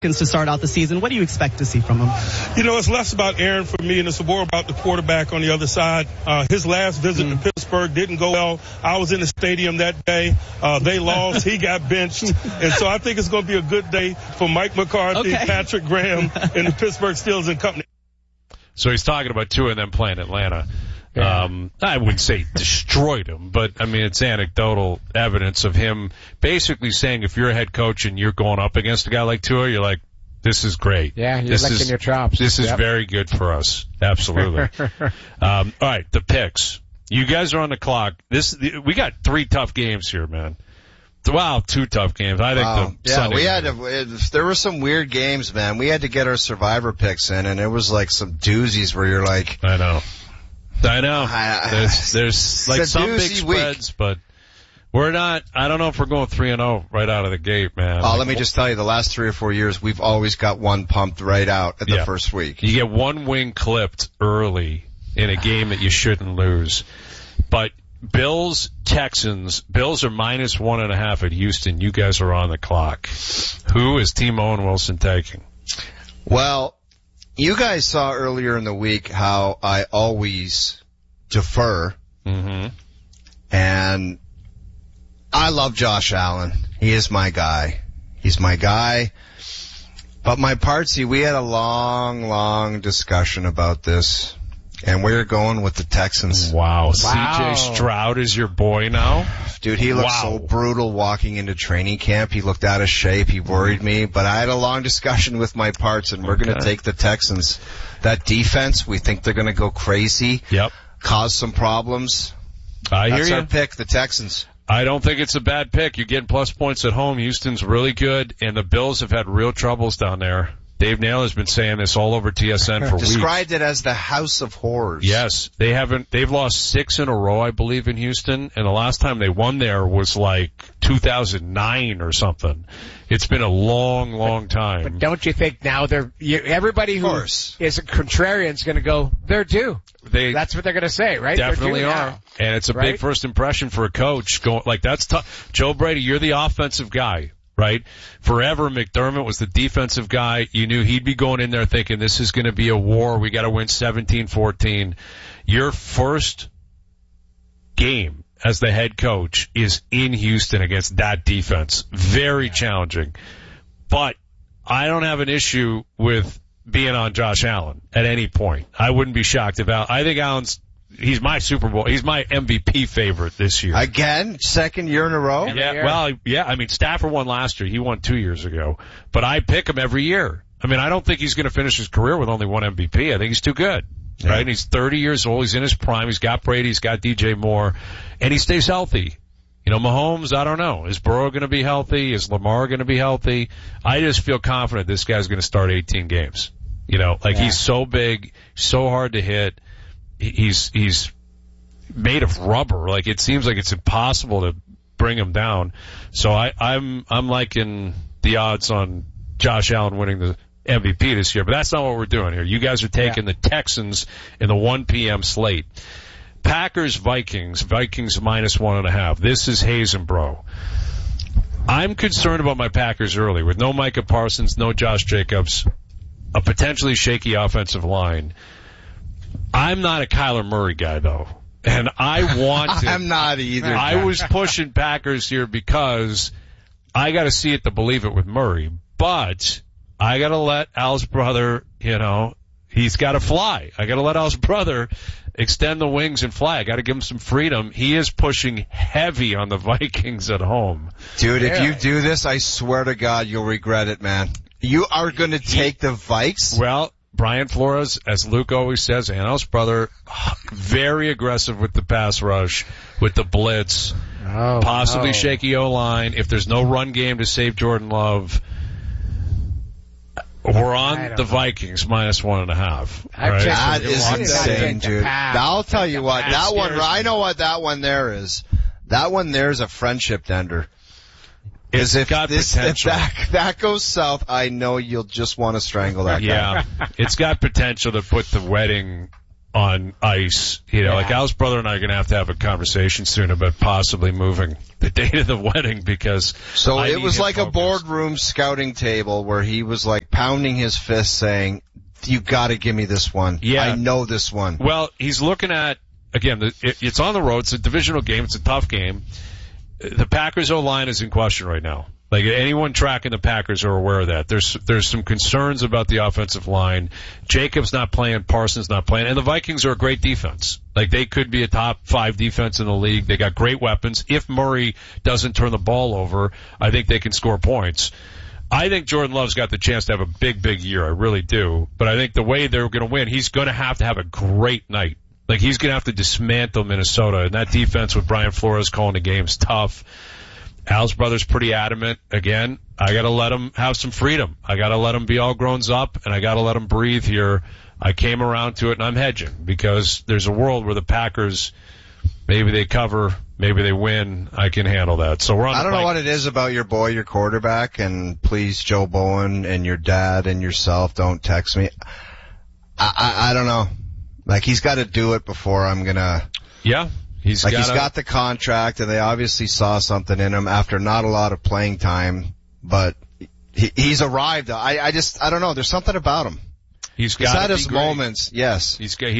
to start out the season. What do you expect to see from him? You know, it's less about Aaron for me, and it's more about the quarterback on the other side. His last visit to Pittsburgh didn't go well. I was in the stadium that day. They lost. He got benched. And so I think it's going to be a good day for Mike McCarthy, Patrick Graham, and the Pittsburgh Steelers and company. So he's talking about two of them playing Atlanta. Yeah. I wouldn't say destroyed him, but I mean, it's anecdotal evidence of him basically saying if you're a head coach and you're going up against a guy like Tua, you're like, this is great. Yeah, you're licking your chops. This is very good for us. Absolutely. All right, the picks. You guys are on the clock. We got 3 tough games here, man. Wow, 2 tough games. I think there were some weird games, man. We had to get our survivor picks in, and it was like some doozies where you're like, I know. There's like some big spreads, but we're not. I don't know if we're going 3-0 right out of the gate, man. Let me just tell you, the last 3 or 4 years, we've always got one pumped right out at the first week. You get one wing clipped early in a game that you shouldn't lose. But Bills, Texans, Bills are minus 1.5 at Houston. You guys are on the clock. Who is Team Owen Wilson taking? Well, you guys saw earlier in the week how I always defer. Mm-hmm. And I love Josh Allen. He is my guy. He's my guy. But my partsy, we had a long discussion about this. And we're going with the Texans. Wow. C.J. Stroud is your boy now? Dude, he looked so brutal walking into training camp. He looked out of shape. He worried me. But I had a long discussion with my parts, and we're going to take the Texans. That defense, we think they're going to go crazy. Yep. Cause some problems. I hear you. That's our pick, the Texans. I don't think it's a bad pick. You're getting plus points at home. Houston's really good, and the Bills have had real troubles down there. Dave Naylor's been saying this all over TSN for weeks. Described it as the House of Horrors. Yes. They've lost 6 in a row, I believe, in Houston, and the last time they won there was like 2009 or something. It's been a long time. But don't you think now everybody who is a contrarian is going to go, they're due. That's what they're going to say, right? Definitely are. Now. And it's a big first impression for a coach. That's tough. Joe Brady, you're the offensive guy. Right? Forever, McDermott was the defensive guy. You knew he'd be going in there thinking this is going to be a war. We got to win 17-14. Your first game as the head coach is in Houston against that defense. Very challenging. But I don't have an issue with being on Josh Allen at any point. I wouldn't be shocked if I think he's my Super Bowl. He's my MVP favorite this year. Again? Second year in a row? I mean, Stafford won last year. He won 2 years ago. But I pick him every year. I mean, I don't think he's going to finish his career with only one MVP. I think he's too good. Yeah. Right? He's 30 years old. He's in his prime. He's got Brady. He's got DJ Moore. And he stays healthy. You know, Mahomes, I don't know. Is Burrow going to be healthy? Is Lamar going to be healthy? I just feel confident this guy's going to start 18 games. You know, he's so big, so hard to hit. He's made of rubber. Like, it seems like it's impossible to bring him down. So I'm liking the odds on Josh Allen winning the MVP this year, but that's not what we're doing here. You guys are taking the Texans in the 1 p.m. slate. Packers, Vikings minus 1.5. This is Hazenbro. I'm concerned about my Packers early with no Micah Parsons, no Josh Jacobs, a potentially shaky offensive line. I'm not a Kyler Murray guy, though, and I want to. I'm not either. I was pushing Packers here because I got to see it to believe it with Murray, but I got to let Al's brother, he's got to fly. I got to let Al's brother extend the wings and fly. I got to give him some freedom. He is pushing heavy on the Vikings at home. Dude, if you do this, I swear to God, you'll regret it, man. You are going to take the Vikes? Well, Brian Flores, as Luke always says, Al's brother, very aggressive with the pass rush, with the blitz, possibly shaky O-line. If there's no run game to save Jordan Love, we're on the Vikings minus 1.5. Right? That is insane, dude. I'll tell you what, that one, I know what that one there is. That one there is a friendship ender. If that goes south, I know you'll just want to strangle that guy. Yeah, it's got potential to put the wedding on ice. Like Al's brother and I are going to have a conversation soon about possibly moving the date of the wedding because it was like a boardroom scouting table where he was like pounding his fist saying, you got to give me this one. Yeah. I know this one. Well, he's looking at, again, it's on the road. It's a divisional game. It's a tough game. The Packers O-line is in question right now. Like anyone tracking the Packers are aware of that. There's some concerns about the offensive line. Jacobs not playing, Parsons not playing, and the Vikings are a great defense. Like they could be a top 5 defense in the league. They got great weapons. If Murray doesn't turn the ball over, I think they can score points. I think Jordan Love's got the chance to have a big, big year. I really do. But I think the way they're going to win, he's going to have a great night. Like he's going to have to dismantle Minnesota, and that defense with Brian Flores calling the game's tough. Al's brother's pretty adamant. Again, I got to let him have some freedom. I got to let him be all grown up, and I got to let him breathe here. I came around to it, and I'm hedging because there's a world where the Packers, maybe they cover, maybe they win. I can handle that. So we're on. I don't know what it is about your boy, your quarterback, and please, Joe Bowen and your dad and yourself, don't text me. I don't know. Like he's got to do it before I'm gonna. Yeah. He's got the contract, and they obviously saw something in him after not a lot of playing time, but he's arrived. I don't know. There's something about him. He's had his moments. Yes. Listen,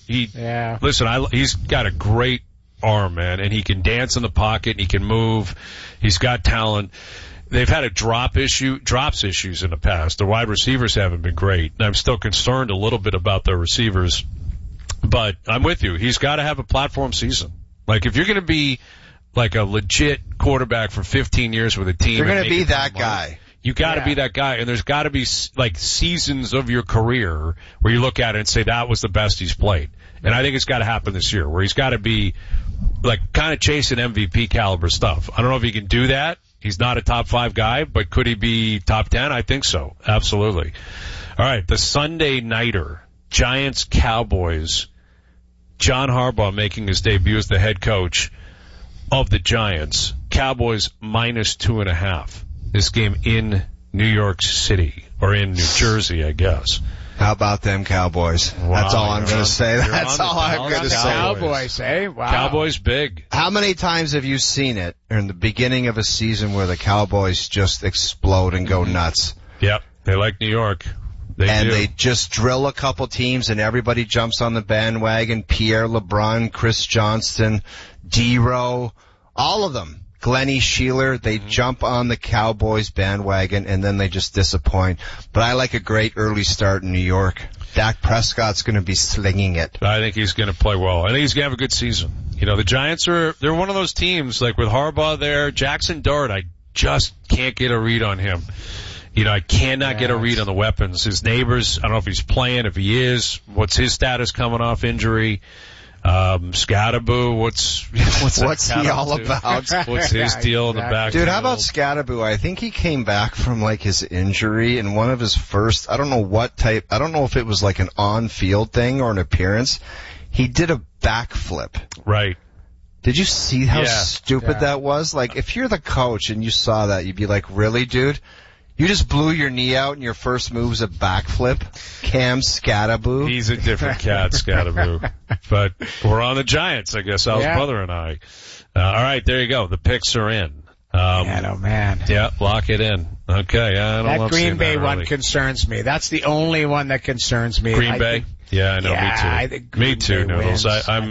he's got a great arm, man, and he can dance in the pocket, and he can move. He's got talent. They've had a drops issues in the past. The wide receivers haven't been great, and I'm still concerned a little bit about their receivers. But I'm with you. He's got to have a platform season. Like, if you're going to be like a legit quarterback for 15 years with a team, you're going to be that guy. You got to be that guy. And there's got to be like seasons of your career where you look at it and say that was the best he's played. And I think it's got to happen this year where he's got to be like kind of chasing MVP caliber stuff. I don't know if he can do that. He's not a top 5 guy, but could he be top 10? I think so. Absolutely. All right. The Sunday nighter. Giants, Cowboys. John Harbaugh making his debut as the head coach of the Giants. Cowboys -2.5. This game in New York City, or in New Jersey, I guess. How about them Cowboys? Wow, that's all I'm going to say. That's all I'm going to say. Cowboys, eh? Wow. Cowboys big. How many times have you seen it in the beginning of a season where the Cowboys just explode and go nuts? Yep. They like New York. They just drill a couple teams and everybody jumps on the bandwagon. Pierre LeBrun, Chris Johnston, D-Row, all of them. Glennie Sheeler, they jump on the Cowboys bandwagon and then they just disappoint. But I like a great early start in New York. Dak Prescott's going to be slinging it. I think he's going to play well. I think he's going to have a good season. The Giants they're one of those teams, like with Harbaugh there, Jackson Dart, I just can't get a read on him. I cannot get a read on the weapons. His neighbors, I don't know if he's playing, if he is, what's his status coming off injury? Scatterboo, what's he all about? What's his deal in the back? Dude, how about Scatterboo? I think he came back from like his injury and one of his first, I don't know if it was like an on-field thing or an appearance. He did a backflip. Right. Did you see how stupid that was? Like, if you're the coach and you saw that, you'd be like, really, dude? You just blew your knee out and your first move's a backflip? Cam Scatterboo? He's a different cat, Scatterboo. But we're on the Giants, I guess, Al's brother and I. All right, there you go. The picks are in. Man. Yeah, lock it in. Okay. That Green Bay one concerns me. That's the only one that concerns me. Green Bay? Yeah, I know. Yeah, me too, Noodles.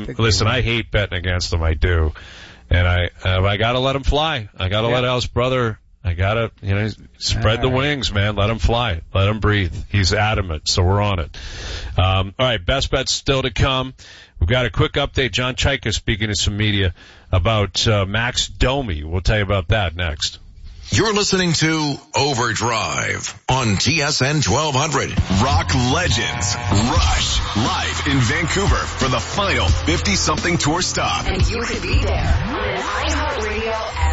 I hate betting against them. I do. And I got to let them fly. I got to let Al's brother. I gotta, spread the wings, man. Let him fly. Let him breathe. He's adamant, so we're on it. All right, best bets still to come. We've got a quick update. John Chaika speaking to some media about Max Domi. We'll tell you about that next. You're listening to Overdrive on TSN 1200. Rock Legends Rush live in Vancouver for the final 50-something tour stop. And you could be there on an iHeartRadio app.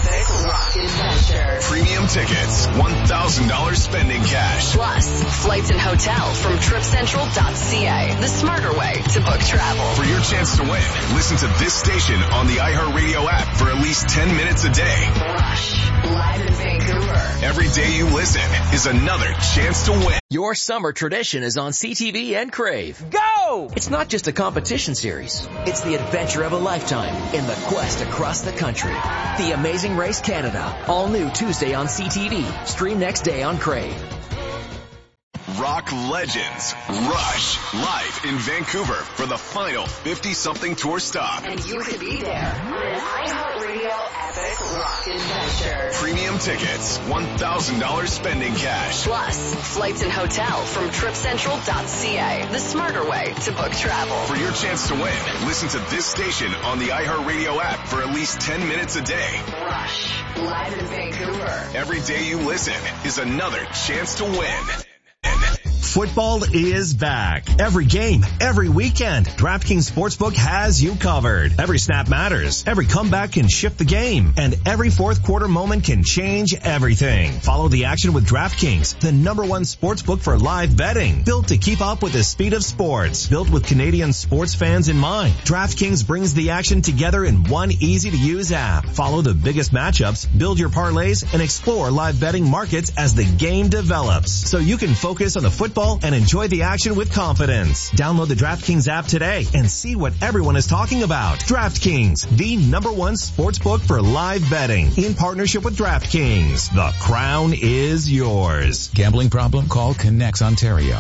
epic rock adventure. Premium tickets, $1,000 spending cash. Plus, flights and hotel from tripcentral.ca. The smarter way to book travel. For your chance to win, listen to this station on the iHeartRadio app for at least 10 minutes a day. Rush, live in Vancouver. Every day you listen is another chance to win. Your summer tradition is on CTV and Crave. Go! It's not just a competition series. It's the adventure of a lifetime in the quest across the country. The Amazing Race Canada. All new Tuesday on CTV. Stream next day on Crave. Rock Legends Rush live in Vancouver for the final 50-something tour stop. And you could be there on an iHeartRadio epic rock adventure. Premium tickets, $1,000 spending cash. Plus, flights and hotel from tripcentral.ca. The smarter way to book travel. For your chance to win, listen to this station on the iHeartRadio app for at least 10 minutes a day. Rush, live in Vancouver. Every day you listen is another chance to win. Football is back. Every game, every weekend, DraftKings Sportsbook has you covered. Every snap matters. Every comeback can shift the game. And every fourth quarter moment can change everything. Follow the action with DraftKings, the #1 sportsbook for live betting. Built to keep up with the speed of sports. Built with Canadian sports fans in mind. DraftKings brings the action together in one easy-to-use app. Follow the biggest matchups, build your parlays, and explore live betting markets as the game develops. So you can focus on the football and enjoy the action with confidence. Download the DraftKings app today and see what everyone is talking about. DraftKings, the #1 sportsbook for live betting. In partnership with DraftKings, the crown is yours. Gambling problem? Call Connects Ontario.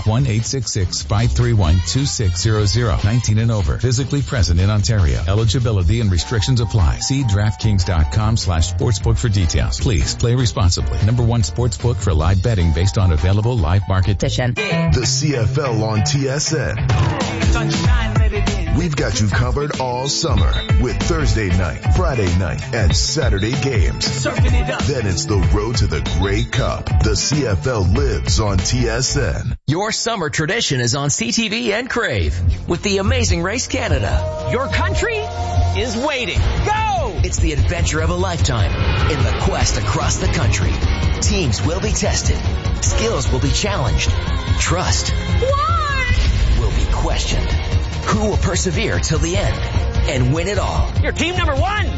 1-866-531-2600. 19 and over. Physically present in Ontario. Eligibility and restrictions apply. See DraftKings.com/sportsbook for details. Please play responsibly. #1 sportsbook for live betting based on available live market. The CFL on TSN. We've got you covered all summer with Thursday night, Friday night, and Saturday games. Then it's the road to the Grey Cup. The CFL lives on TSN. Your summer tradition is on CTV and Crave with the Amazing Race Canada. Your country is waiting. Go! It's the adventure of a lifetime in the quest across the country. Teams will be tested. Skills will be challenged. Trust will be questioned. Who will persevere till the end and win it all? You're team #1!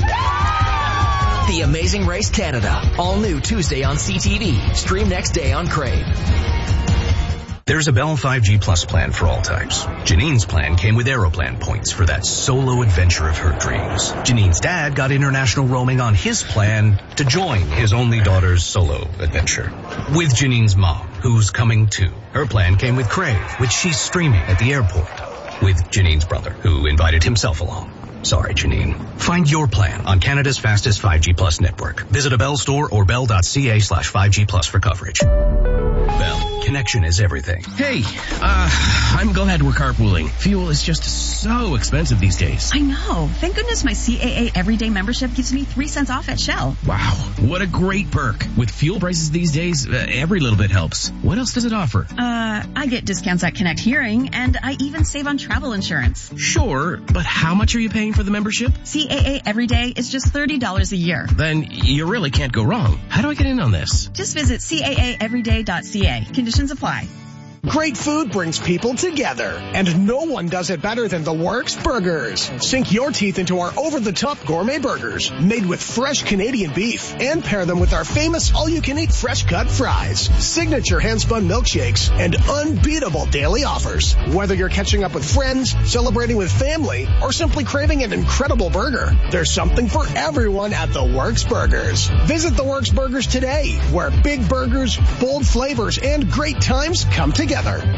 The Amazing Race Canada. All new Tuesday on CTV. Stream next day on Crave. There's a Bell 5G Plus plan for all types. Janine's plan came with Aeroplan points for that solo adventure of her dreams. Janine's dad got international roaming on his plan to join his only daughter's solo adventure. With Janine's mom, who's coming too. Her plan came with Crave, which she's streaming at the airport. With Janine's brother, who invited himself along. Sorry, Janine. Find your plan on Canada's fastest 5G Plus network. Visit a Bell store or bell.ca/5G Plus for coverage. Bell, connection is everything. Hey, I'm glad we're carpooling. Fuel is just so expensive these days. I know. Thank goodness my CAA Everyday membership gives me 3 cents off at Shell. Wow, what a great perk. With fuel prices these days, every little bit helps. What else does it offer? I get discounts at Connect Hearing, and I even save on travel insurance. Sure, but how much are you paying for the membership? CAA Everyday is just $30 a year. Then you really can't go wrong. How do I get in on this? Just visit CAAEveryday.ca. Conditions apply. Great food brings people together, and no one does it better than The Works Burgers. Sink your teeth into our over-the-top gourmet burgers, made with fresh Canadian beef, and pair them with our famous all-you-can-eat fresh-cut fries, signature hand-spun milkshakes, and unbeatable daily offers. Whether you're catching up with friends, celebrating with family, or simply craving an incredible burger, there's something for everyone at The Works Burgers. Visit The Works Burgers today, where big burgers, bold flavors, and great times come together.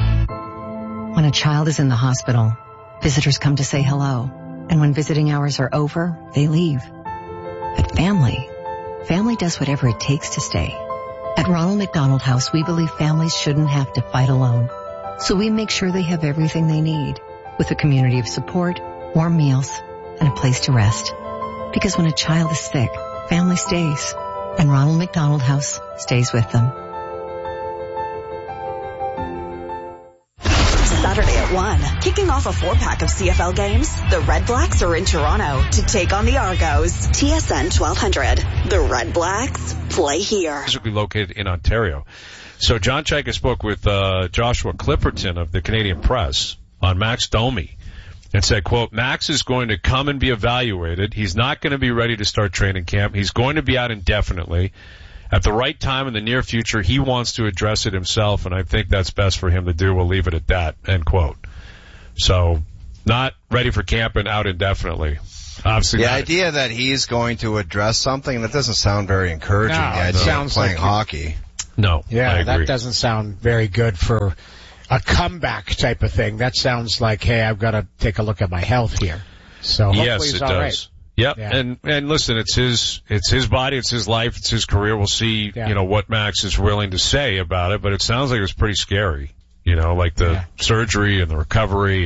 When a child is in the hospital, visitors come to say hello. And when visiting hours are over, they leave. But family does whatever it takes to stay. At Ronald McDonald House, we believe families shouldn't have to fight alone. So we make sure they have everything they need, with a community of support, warm meals, and a place to rest. Because when a child is sick, family stays. And Ronald McDonald House stays with them. Saturday at 1, kicking off a 4-pack of CFL games. The Red Blacks are in Toronto to take on the Argos. TSN 1200. The Red Blacks play here. Physically located in Ontario. So John Chayka spoke with Joshua Clipperton of the Canadian Press on Max Domi and said, quote, Max is going to come and be evaluated. He's not going to be ready to start training camp. He's going to be out indefinitely. At the right time in the near future, he wants to address it himself, and I think that's best for him to do. We'll leave it at that, end quote. So, not ready for camp and out indefinitely. Obviously, the idea that he's going to address something, that doesn't sound very encouraging. No, it sounds playing like hockey. No, yeah, that doesn't sound very good for a comeback type of thing. That sounds like, hey, I've got to take a look at my health here. So hopefully yes, he's it all does. right. Yep. Yeah. And listen, it's his body, it's his life, it's his career. We'll see, what Max is willing to say about it, but it sounds like it was pretty scary, like the surgery and the recovery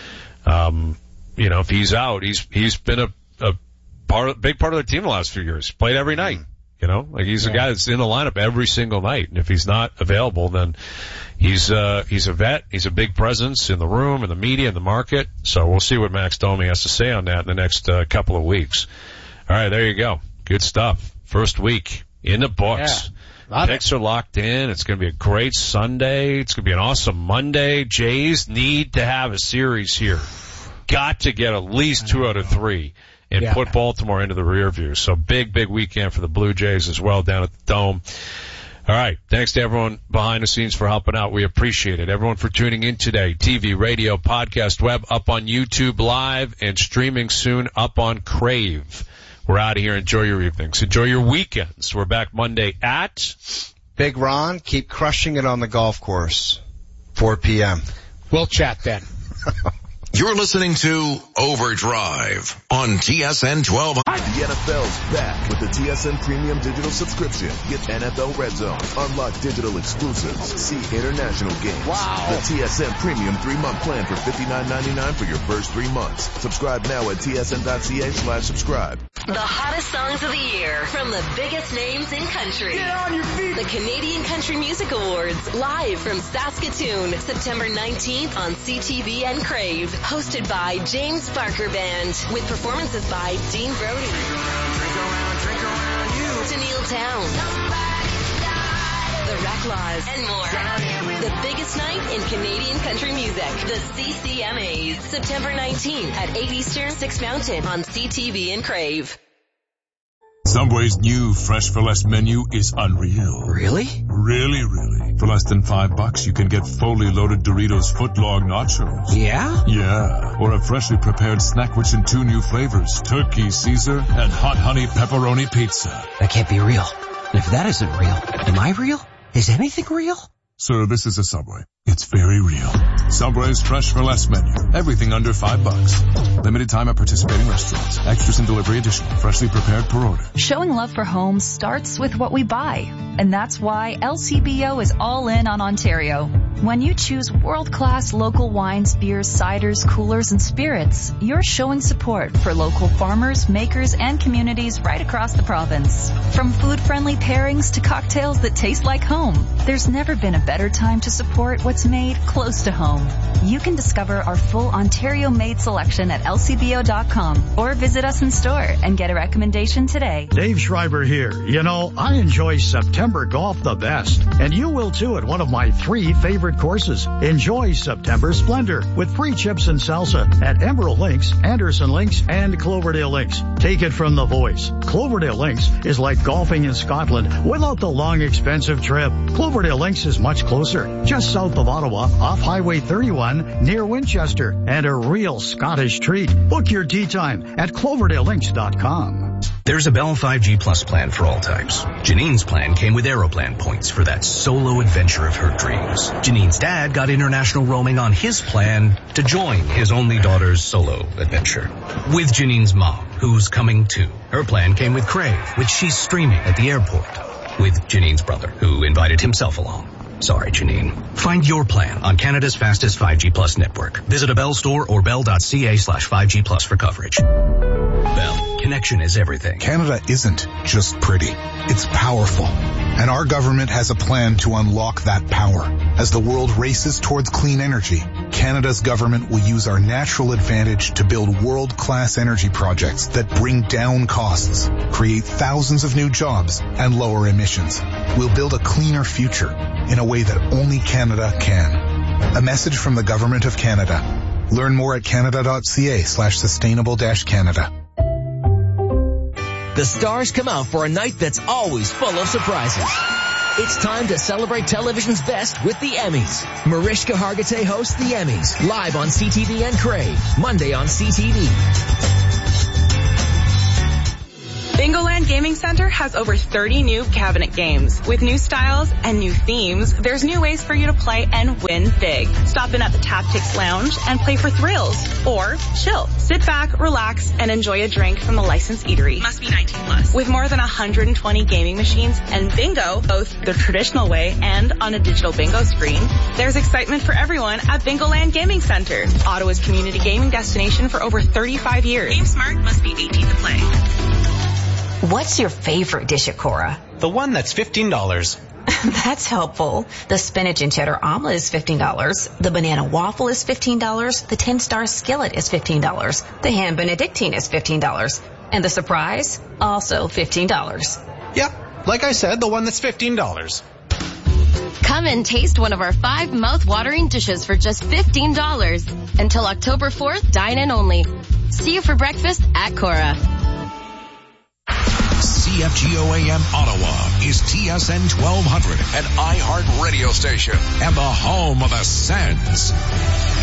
and, if he's out, he's been a big part of the team the last few years. Played every night, like he's a guy that's in the lineup every single night. And if he's not available, then he's a vet. He's a big presence in the room, in the media, in the market. So we'll see what Max Domi has to say on that in the next couple of weeks. All right, there you go. Good stuff. First week in the books. Yeah, picks are locked in. It's going to be a great Sunday. It's going to be an awesome Monday. Jays need to have a series here. Got to get at least 2 out of 3 and put Baltimore into the rear view. So big weekend for the Blue Jays as well down at the Dome. All right. Thanks to everyone behind the scenes for helping out. We appreciate it. Everyone for tuning in today. TV, radio, podcast, web, up on YouTube Live, and streaming soon up on Crave. We're out of here. Enjoy your evenings. Enjoy your weekends. We're back Monday at Big Ron. Keep crushing it on the golf course. 4 p.m. We'll chat then. You're listening to Overdrive on TSN 12. The NFL's back with the TSN Premium Digital Subscription. Get NFL Red Zone, unlock digital exclusives, see international games. Wow. The TSN Premium 3-month plan for $59.99 for your first 3 months. Subscribe now at tsn.ca/subscribe. The hottest songs of the year from the biggest names in country. Get on your feet. The Canadian Country Music Awards, live from Saskatoon, September 19th on CTV and Crave. Hosted by James Barker Band, with performances by Dean Brody, Tennille Town, The Reclaws, and more. The biggest night in Canadian country music, the CCMAs, September 19th at 8 Eastern, 6 Mountain on CTV and Crave. Subway's new Fresh for Less menu is unreal. Really? Really. For less than $5, you can get fully loaded Doritos footlong nachos. Yeah? Yeah. Or a freshly prepared snack which in 2 new flavors, turkey Caesar and hot honey pepperoni pizza. That can't be real. And if that isn't real, am I real? Is anything real? Sir, this is a Subway. It's very real. Subway's Fresh for Less menu. Everything under $5. Limited time at participating restaurants. Extras and delivery additional. Freshly prepared per order. Showing love for homes starts with what we buy. And that's why LCBO is all in on Ontario. When you choose world-class local wines, beers, ciders, coolers, and spirits, you're showing support for local farmers, makers, and communities right across the province. From food-friendly pairings to cocktails that taste like home, there's never been a better time to support what's made close to home. You can discover our full Ontario-made selection at lcbo.com or visit us in store and get a recommendation today. Dave Schreiber here. You know, I enjoy September golf the best, and you will too at one of my 3 favorite courses. Enjoy September Splendor with free chips and salsa at Emerald Links, Anderson Links, and Cloverdale Links. Take it from the voice. Cloverdale Links is like golfing in Scotland without the long, expensive trip. Cloverdale Links is much closer, just south of Ottawa, off Highway 31, near Winchester, and a real Scottish treat. Book your tee time at CloverdaleLinks.com. There's a Bell 5G Plus plan for all types. Janine's plan came with Aeroplan points for that solo adventure of her dreams. Janine's dad got international roaming on his plan to join his only daughter's solo adventure. With Janine's mom, who's coming too. Her plan came with Crave, which she's streaming at the airport. With Janine's brother, who invited himself along. Sorry, Janine. Find your plan on Canada's fastest 5G Plus network. Visit a Bell store or bell.ca/5G Plus for coverage. Bell. Connection is everything. Canada isn't just pretty. It's powerful. And our government has a plan to unlock that power. As the world races towards clean energy, Canada's government will use our natural advantage to build world-class energy projects that bring down costs, create thousands of new jobs, and lower emissions. We'll build a cleaner future in a way that only Canada can. A message from the Government of Canada. Learn more at canada.ca/sustainable-Canada. The stars come out for a night that's always full of surprises. It's time to celebrate television's best with the Emmys. Mariska Hargitay hosts the Emmys, live on CTV and Crave, Monday on CTV. Bingoland Gaming Center has over 30 new cabinet games. With new styles and new themes, there's new ways for you to play and win big. Stop in at the Tactics Lounge and play for thrills. Or chill. Sit back, relax, and enjoy a drink from the licensed eatery. Must be 19 plus. With more than 120 gaming machines and bingo, both the traditional way and on a digital bingo screen, there's excitement for everyone at Bingoland Gaming Center, Ottawa's community gaming destination for over 35 years. Game smart, must be 18 to play. What's your favorite dish at Cora? The one that's $15. That's helpful. The spinach and cheddar omelet is $15. The banana waffle is $15. The 10-star skillet is $15. The ham benedictine is $15. And the surprise? Also $15. Yep, like I said, the one that's $15. Come and taste one of our 5 mouth-watering dishes for just $15. Until October 4th, dine-in only. See you for breakfast at Cora. CFGO AM Ottawa is TSN 1200, an iHeart radio station and the home of the Sens.